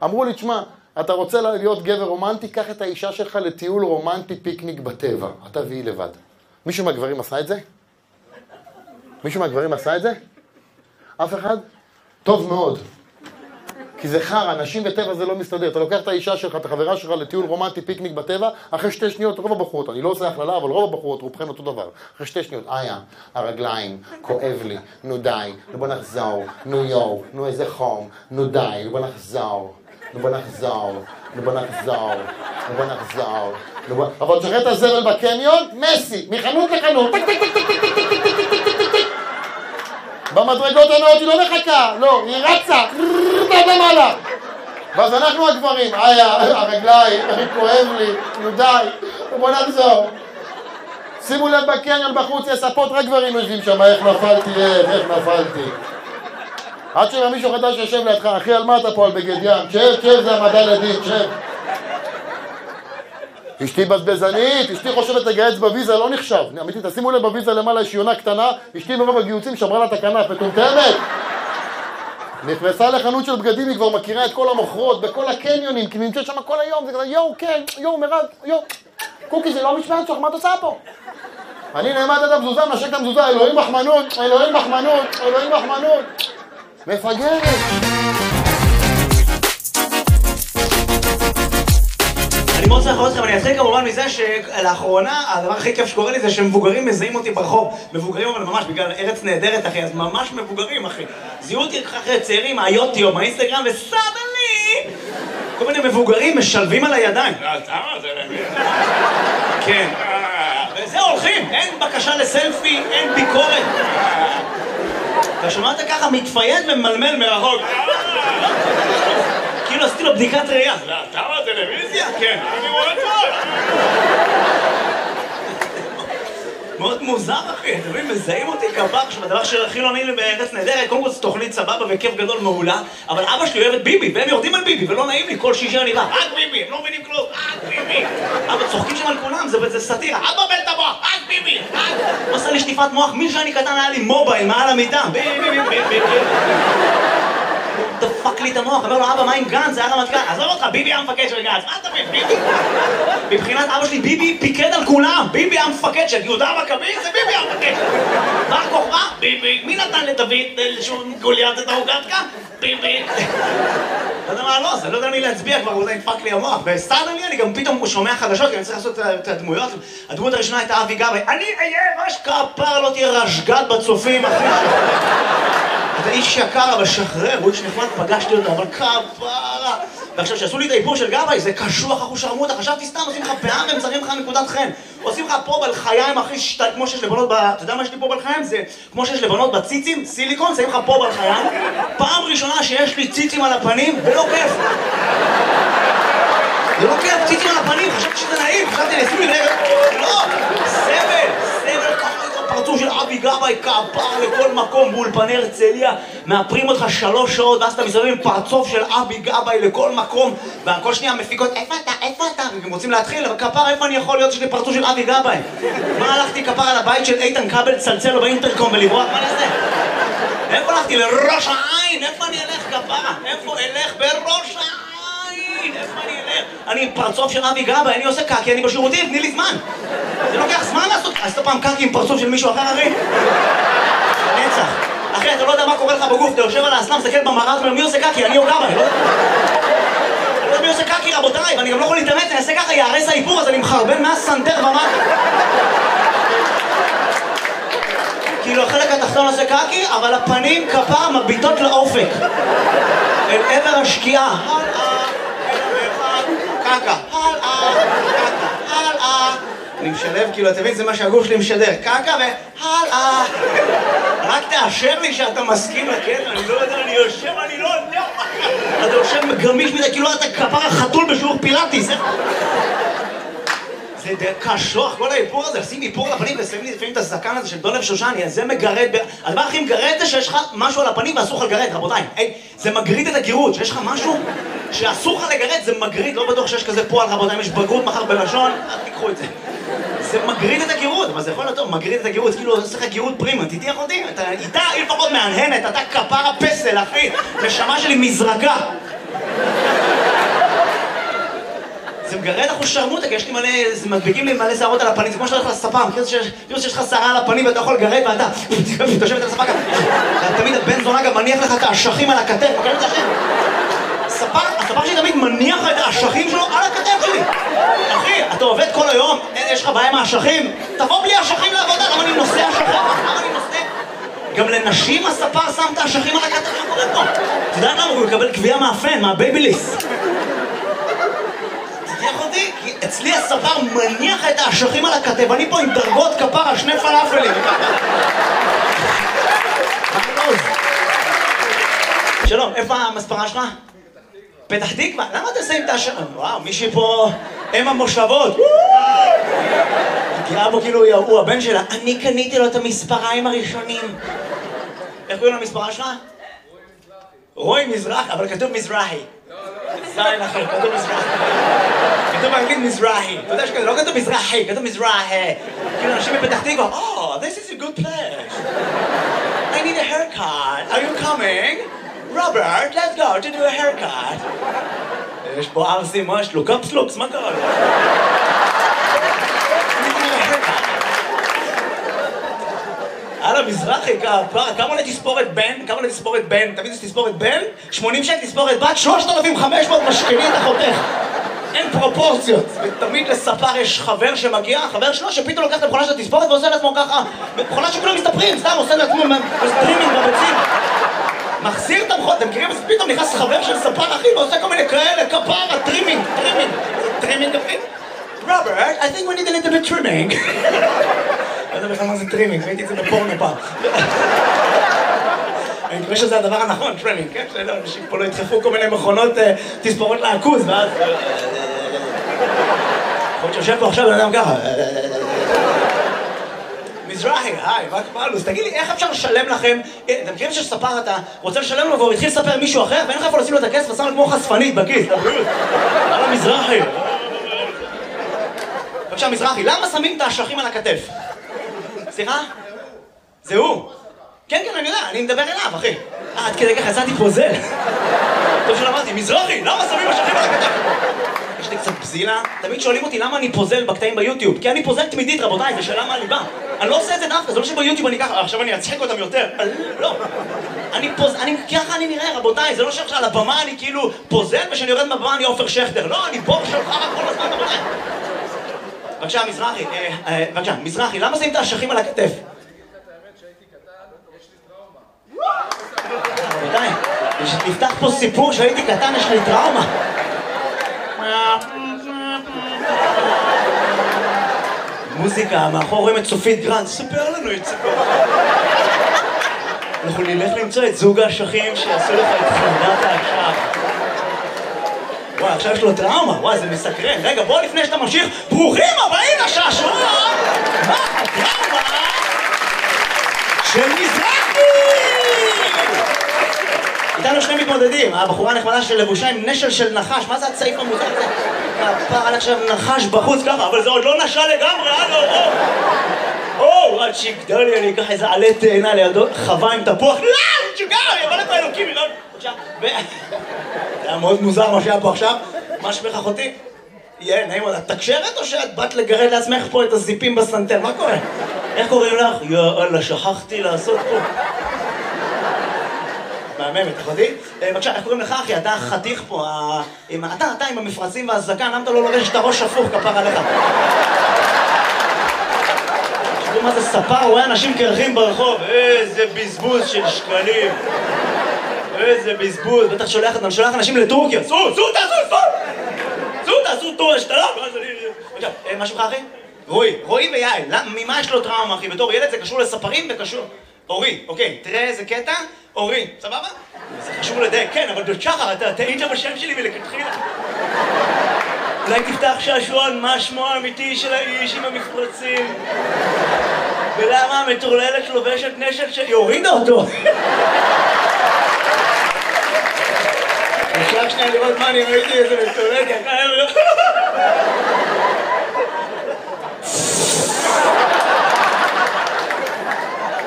אמרו לי, תשמע, אתה רוצה להיות גבר רומנטי, קח את האישה שלך לטיול רומנטי פיקניק בטבע. אתה והיא לבד. מישהו מהגברים עשה את זה? מישהו מהגברים עשה את זה? אף אחד? טוב מאוד. כי זה חר, אנשים בטבע זה לא מסתדר. אתה לוקח את האישה שלך, את החברה שלך לטיול רומנטי פיקניק בטבע, אחרי 2 שניות, רוב הבחורות, אני לא עושה הכללה, אבל רוב הבחורות, רובכן אותו דבר. אחרי 2 שניות, הרגליים, כואב לי, נו די, בוא נחזור, נו יו, נו איזה חום, נו די, בוא נחזור, בוא נחזור, בוא נחזור, בוא נחזור. אבל תשחרר את הזבל בקניון, מסי, מחנות לחנות, במדרגות הנאות היא לא מחכה, לא, היא רצה, למעלה. ואז אנחנו הגברים, הרגליים, כואב לי, נו די, בוא נחזור. שימו לב בקניון בחוץ, יש ספות, רק גברים יושבים שם, איך נפלתי. עד שמישהו חדש יושב לידך, אחי, על מה אתה פה על בגד ים? שב, זה המדע לדין, שב. אשתי בזבזנית, אשתי חושבת לגייץ בוויזה, לא נחשב. אמיתי, תשימו לב בוויזה למעלה, יש יונה קטנה, אשתי מרוב הגיוצים שמרה לה את הכנף, מטומטמת. נכנסה לחנות של בגדים, היא כבר מכירה את כל המוכרות, בכל הקניונים, כי נמצאת שם כל היום, זה כזה, יואו, מירב, קוקי, זה לא משמעת שלך, מה את עושה פה? אני נעמד את המזוזה, נשק את המזוזה, אלוהים מחמנות, מפגרת. אני מאוד צריך אתכם, אני אתחיל כמובן מזה שלאחרונה הדבר הכי כיף שקורה לי זה שמבוגרים מזהים אותי ברחוב. מבוגרים אבל ממש בגלל ארץ נהדרת אחי, אז ממש מבוגרים אחי. זיהו אותי אחרי צעירים מהיוטיוב, מהאינסטגרם וסדלי! כל מיני מבוגרים משלבים על הידיים. תמה זה למי? כן. וזהו הולכים, אין בקשה לסלפי, אין ביקורת. אתה שמעת ככה מתפייד וממלמל מרחוק. כאילו עשיתי לו בדיקת ראייה. תמה טלוויזיה? כן, אני רואה טוב. מאוד מוזר אחי, אתם מבינים, מזהים אותי כפח שבדבר שהכי לא נעים לי בארץ נהדרת, קודם כל זו תוכנית סבבה וכיף גדול מעולה, אבל אבא שלי אוהב את ביבי, והם יורדים על ביבי, ולא נעים לי, כל שישי אני בא, רק ביבי, הם לא מבינים כלום, רק ביבי. אבל צוחקים שם על כולם, זה סאטירה, אל תבלבל את המוח, רק ביבי, הוא עושה לי שטיפת מוח, משאני קטן היה לי מובייל מעל המיטה, ביבי. דפק לי את המוח, אומר לו, אבא, מה עם גנץ? זה היה רמטכ"ל. עזוב אותך, ביבי המפקד של גנץ. מה אתה מבין, ביבי? מבחינת אבא שלי, ביבי פיקד על כולם. ביבי המפקד של יהודה המכבי, זה ביבי המפקד. בר כוכבא? ביבי. מי נתן לדוד גוליית את ההוגתקה? ביבי. לא יודע מה לא, זה לא יודע מי להצביע כבר, הוא נדפק לי המוח. וסטארדלי אני גם פתאום שומע חדשות, כי אני צריך לעשות את הדמויות. הדמות הראשונה הייתה אבי גבאי. אני אהיה ראש כפר, לא תהיה רשגת בצופים, אחי. אתה איש יקר, אבל שחרר, הוא איש נחמד, פגשתי אותו, אבל כפרה. ועכשיו, שעשו לי את האיפור של גבאי, זה קשוח, אחו שרמוטה, חשבתי סתם, עושים לך פאה והם צריכים לך נקודת חן. עושים לך פה בלחיים, אחי, כמו שיש לבנות אתה יודע מה יש לי פה בלחיים? זה כמו שיש לבנות בציצים, סיליקון, שמים לך פה בלחיים. פעם ראשונה שיש לי ציצים על הפנים, ולא כיף. זה לא כיף, ציצים על הפנים, חשבתי שזה נעים, חשבתי לשים לי רגע, לא, סבל, פרצוף של אבי גבאי כפר לכל מקום באולפני הרצליה, מאפרים אותך 3 שעות ואז אתה מסתובב עם פרצוף של אבי גבאי לכל מקום וכל שנייה מפיקות איפה אתה? הם רוצים להתחיל, אבל כפר איפה אני יכול להיות שיש לי פרצוף של אבי גבאי? מה הלכתי כפר על הבית של איתן כבל צלצל לו באינטרקום ולברוח? מה נעשה? איפה הלכתי? לראש העין? איפה אני אלך כפרה? איפה אלך? בראש העין? איפה אני אלך? אני פרצוף של אבי גבאי, אני עושה קקי, אני בשירותים, תני לי זמן. זה לוקח זמן לעשות, עשית פעם קקי עם פרצוף של מישהו אחר, אחי? נצח. אחי, אתה לא יודע מה קורה לך בגוף, אתה יושב על האסלאם, מסתכל במראה, מי עושה קקי? אני או גבאי, לא יודע מי עושה קקי, רבותיי, ואני גם לא יכול להתאמץ, אני אעשה ככה, יערס האיפור, אז אני מחרבן מהסנטר ומטה. כאילו החלק התחתון עושה קקי, אבל הפנים כפר מביטות לאופק. אל עבר השקיעה. קקה, הלאה. אני משלב, כאילו, אתה מבין, זה מה שהגוף שלי משדר. קקה והלאה. רק תאשר לי שאתה מסכים לקטע, אני לא יודע, אני יושב, אני לא יודע. אתה יושב גמיש מדי, כאילו אתה כפר החתול בשיעור פילאטיס. זה קשוח, כל האיפור הזה, לשים איפור לפנים ושמים לי לפעמים את הזקן הזה של דולב שושני, אז זה מגרד, הדבר הכי מגרד זה שיש לך משהו על הפנים ואסור לך לגרד, רבותיי. זה מגריד את הגירות, שיש לך משהו שאסור לך לגרד, זה מגריד, לא בטוח שיש כזה פועל, רבותיי, אם יש בגרות מחר בלשון, אל תיקחו את זה. זה מגריד את הגירות, אבל זה יכול להיות טוב, מגריד את הגירות, כאילו עושה לך גירות פרימה, תתיח אותי, אתה איתה לפחות מהנהנת, אתה כפר הפסל, אחי, נשמה שלי מזרקה. זה מגרד אחוז שרמוטה, כי יש לי מלא, מדביקים לי מלא שערות על הפנים, זה כמו שאתה הולך לספה, מכיר שיש לך שערה על הפנים ואתה יכול לגרד ואתה תושבת על הספה ככה. תמיד הבן זונה גם מניח לך את האשכים על הכתף, מכיר את זה השם? הספר שלי תמיד מניח את האשכים שלו על הכתף שלי. אחי, אתה עובד כל היום, יש לך בעיה עם האשכים? תבוא בלי האשכים לעבודה, למה אני נושא אשכים? למה אני נושא? גם לנשים הספר שם את האשכים על הכתף, מה קורה פה? אתה יודע למה? הוא מקבל קביעה מהפן, מהבייביליס. תתייח אותי, כי אצלי הספר מניח את האשכים על הכתף, אני פה עם דרגות כפרה, 2 פלאפלים. שלום, איפה המספרה שלך? פתח תקווה? למה אתם שמים את האשכים? וואו, מישהי פה אם המושבות. תראה בו כאילו הוא הבן שלה. אני קניתי לו את המספריים הראשונים. איך קוראים למספרה שלך? רוי מזרח, אבל כתוב מזרחי. זין אחר, כתוב מזרחי. כתוב באנגלית מזרחי. אתה יודע שכתוב, לא כתוב מזרחי, כתוב מזרחי. כאילו אנשים מפתח תקווה, Oh, this is a good place. I need a haircut. Are you coming? Robert, let's go to do a haircut. יש פה ארסים, מה יש לו? קפסלוקס, מה קרה לו? הלאה, מזרחי, כמה עולה תספורת בן? כמה עולה תספורת בן? תמיד יש תספורת בן? 80 שקל תספורת בת, 3,500 משכני את החותך. אין פרופורציות. ותמיד לספר יש חבר שמגיע, חבר שלו שפתאום לוקח את המכונה של התספורת ועושה לעצמו ככה. מכונה שכולם מסתפרים, סתם עושה לעצמו סטרימינג בביצים. מחזיר את המכונה, אתם מכירים? אז פתאום נכנס חבר של ספר אחי ועושה כל מיני כאלה, כפרה, טרימינג. טרימינג, אחי? Robert, I think we need a little bit trimming. לא יודע בכלל מה זה טרימינג, ראיתי את זה בפורנו פעם. אני מקווה שזה הדבר הנכון, טרימינג, כן? שלא, אנשים פה לא ידחפו כל מיני מכונות תספורות לעכוז, ואז... יכול שיושב פה עכשיו, אני אדם ככה. מזרחי, היי, מה קרה לו? אז תגיד לי, איך אפשר לשלם לכם? אתם מכירים שספר אתה רוצה לשלם לו והוא התחיל לספר מישהו אחר, ואין לך איפה לשים לו את הכסף ושם לו כמו חשפנית בכיס, לבריאות. על המזרחי. בבקשה, מזרחי, למה שמים את האשכים על הכתף? סליחה? זה הוא. כן, כן, אני יודע, אני מדבר אליו, אחי. עד כדי ככה, יצאתי פוזל. טוב שלמדתי, מזרחי, למה שמים אשכים על הכתף? יש לי קצת בזילה. תמיד שואלים אותי למה אני פוזל בקטעים ביוטיוב. כי אני פוזל תמידית, רבותיי, זה שאלה מהליבה. אני לא עושה את זה דווקא, זה לא שביוטיוב אני ככה, עכשיו אני אצחק אותם יותר. לא. ככה אני נראה, רבותיי, זה לא שעכשיו על הבמה אני כאילו פוזל, ושאני יורד מהבמה אני עופר שכטר. לא, אני בור שלך כל הזמן, רבותיי. בבקשה, מזרחי, מזרחי, למה שמים את האשכים על הכתף? רבותיי, נפתח פה סיפור שהייתי קטן, יש לי טראומה. מוזיקה, מאחור רואים את סופית גרנד, ספר לנו את סיפור. אנחנו נלך למצוא את זוג האשכים שיעשו לך את חרדת האשך. וואי, עכשיו יש לו טראומה, וואי, זה מסקרן. רגע, בוא לפני שאתה ממשיך, ברוכים הבאים לשעשוע! מה הטראומה של מזרחי? איתנו 2 מתמודדים, הבחורה נחמדה של לבושה עם נשל של נחש, מה זה הצעיף המוזר הזה? כפר על עכשיו נחש בחוץ ככה, אבל זה עוד לא נשל לגמרי, או, עד שיגדל לי, אני אקח איזה עלה תאנה לידו, חווה עם תפוח, לא, שוגר, יבוא לפה אלוקים, זה היה מאוד מוזר מה שהיה פה עכשיו. מה שמך אחותי? יהיה, נעים עוד, את תקשרת או שאת באת לגרד לעצמך פה את הזיפים בסנטר? מה קורה? איך קוראים לך? יאללה, שכחתי לעשות פה. מהממת, אחותי? בבקשה, איך קוראים לך אחי? אתה חתיך פה, אתה עם המפרצים והזקן, למה אתה לא לובש את הראש הפוך כפר עליך? תראו מה זה ספר, הוא רואה אנשים קרחים ברחוב, איזה בזבוז של שקלים. איזה בזבוז, בטח שולח אנשים לטורקיה. סעו, תעשו טור השתלה. עכשיו, משהו לך אחי? רועי ויעל, ממה יש לו טראומה אחי? בתור ילד זה קשור לספרים וקשור... אורי, אוקיי, תראה איזה קטע, אורי, סבבה? זה חשוב לדייק, כן, אבל בשחר, אתה טעית בשם שלי מלכתחילה. אולי תפתח שעשועון, מה שמו האמיתי של האיש עם המפרצים? ולמה המטורללת לובשת נשק שלי? הורידה אותו! אפשר שנייה לראות מה אני ראיתי איזה מטורללת,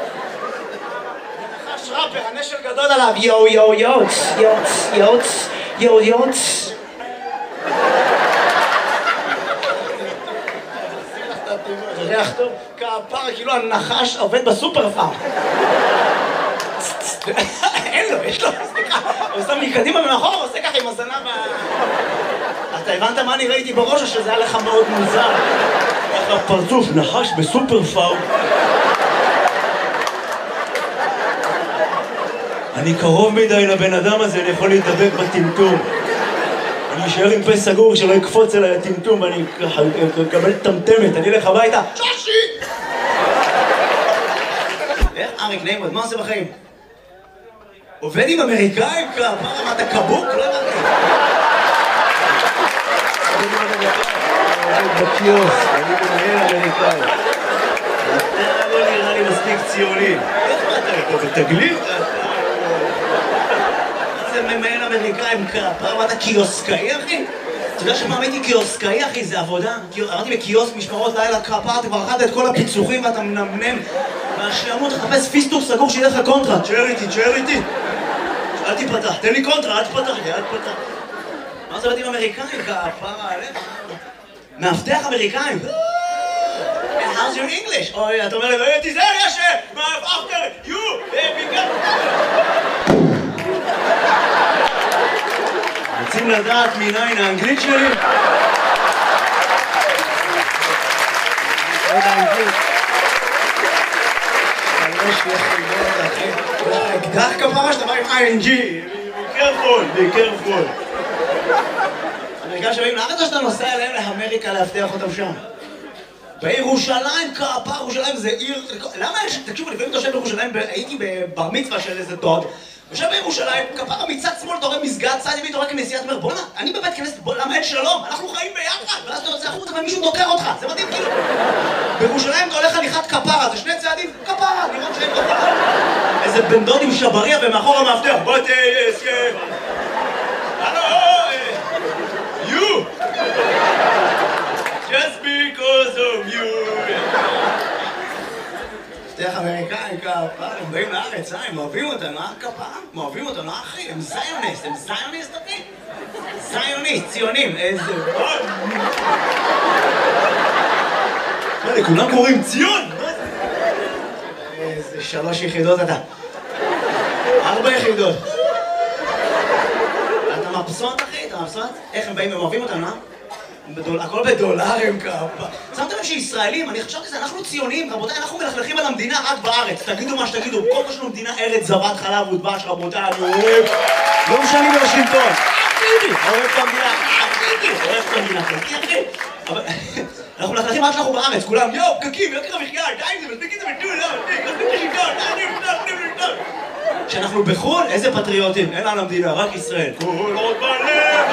נחש ראפר, הנשל גדול עליו, יואץ, יהודיות. זה ריח טוב, כפרה, כאילו הנחש עובד בסופר פארם. אין לו, יש לו, סליחה. הוא שם מקדימה ומאחור, הוא עושה ככה עם הזנב. אתה הבנת מה אני ראיתי בראש, או שזה היה לך מאוד מוזר? ככה פרצוף, נחש בסופר פארם. אני קרוב מדי לבן אדם הזה, אני יכול להתדבק בטמטום. אני אשאר עם פה סגור שלא יקפוץ אליי הטמטום ואני אקבל טמטמת, אני אלך הביתה. שושי! איך אריק נעימוד, מה עושה בחיים? עובד עם אמריקאים? מה אתה קבוק? לא הבנתי. עובד בקיוס, אני מנהל אמריקאי. אתה לא נראה לי מספיק ציוני. איך מה אתה בתגלית? זה ממהל אמריקאים כפרה, אתה קיוסקאי אחי? אתה יודע שמה הייתי קיוסקאי אחי? זה עבודה. עברתי בקיוסק משמרות לילה כפרה, אתה כבר אכלת את כל הפיצוחים ואתה מנמנם מהשעמות לחפש פיסטוק סגור שיהיה לך קונטרה. תשאר איתי. אל תיפתח, תן לי קונטרה, אל תפתח לי, אל תפתח. מה זה עבדתי עם אמריקאים כפרה עליך? מאבטח אמריקאים. How's your English? אוי, אתה אומר לי, תיזהר יש, after you, רוצים לדעת מניין האנגלית שלי? עוד האנגלית. יש לך אקדח כפרה שאתה בא עם ING. Be careful. אמריקאים שבאים לארץ או שאתה נוסע אליהם לאמריקה להבטיח אותם שם? בירושלים כפרה, ירושלים זה עיר... למה יש... תקשיבו, לפעמים אתה יושב בירושלים, הייתי בבר מצווה של איזה דוד. יושב בירושלים, כפרה מצד שמאל, אתה רואה מסגד, צד ימין, אתה רואה כנסייה, אתה אומר, בוא'נה, אני בבית כנסת, למה אין שלום? אנחנו חיים ביחד, ואז אתה יוצא החוצה ומישהו דוקר אותך, זה מדהים כאילו. בירושלים אתה הולך הליכת כפרה, זה שני צעדים, כפרה, לראות שאין כפרה. איזה בן דוד עם שבריה ומאחור המאבטח, בוא תסכם. You! Just because of you! מפתח אמריקאים כפרה, הם באים לארץ, הם אוהבים אותנו, כפרה? הם אוהבים אותנו, אחי, הם זיוניסט, אחי? זיוניסט, ציונים, איזה... מה, לכולם קוראים ציון? איזה 3 יחידות אתה. 4 יחידות. אתה מבסוט, אחי? אתה מבסוט? איך הם באים, הם אוהבים אותנו, הכל בדולרים כפה. שמתם לב שישראלים, אני חשבתי שזה, אנחנו ציונים, רבותיי, אנחנו מלכלכים על המדינה רק בארץ. תגידו מה שתגידו, כל מה שלנו מדינה ארץ זבת חלב ודבש, רבותיי, אני אוהב. לא משנה בוושינגטון. אוהב את המדינה, אחי. אבל אנחנו מלכלכים רק שאנחנו בארץ, כולם, יואו, פקקים, יוקר המחיה, די עם זה, מספיק את זה בטול, כשאנחנו בחו"ל, איזה פטריוטים, אין על המדינה, רק ישראל. כל עוד בלב.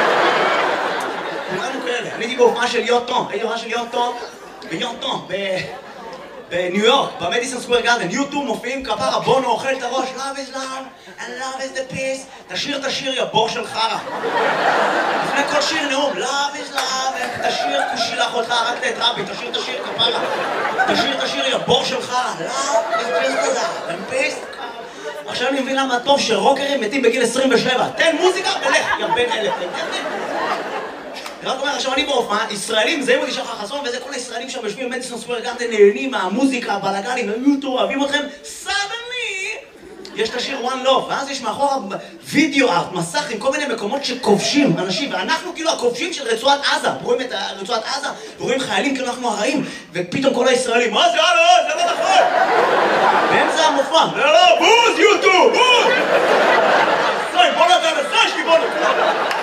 כולנו כאלה. אני הייתי בהופעה של יוטון, ביוטון, בניו יורק, במדיסון סקוואר גארדן. יוטו מופיעים כפרה, בונו אוכל את הראש, love is love, and love is the peace. תשיר את השיר, יא בור של חרה. לפני כל שיר נאום, love is love, תשיר כשילח אותך, רק את רבי, תשיר את השיר כפרה. תשיר את השיר, יא בור של חרה, love is just love, and peace. עכשיו אני מבין למה טוב שרוקרים מתים בגיל 27. תן מוזיקה ולך, יא בן אלף. רק אומר, עכשיו אני בהופעה, ישראלים, זה מודי שחר חסון, וזה כל הישראלים שם יושבים במדיסון סקוואר גארדן, נהנים מהמוזיקה, הבלגנים, היוטו, אוהבים אתכם, סדני! יש את השיר One Love, ואז יש מאחורה וידאו ארט, מסך עם כל מיני מקומות שכובשים אנשים, ואנחנו כאילו הכובשים של רצועת עזה, רואים את רצועת עזה, ורואים חיילים כאילו אנחנו הרעים, ופתאום כל הישראלים, מה זה? זה לא נכון! באמצע המופע, לא, בוז, יוטו, בוז! בוא נתן, סשי, בוא נתן!